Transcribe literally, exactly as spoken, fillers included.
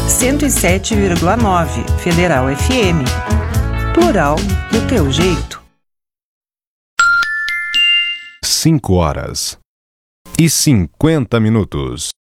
cento e sete vírgula nove Federal F M. Plural do teu jeito. Cinco horas e cinquenta minutos.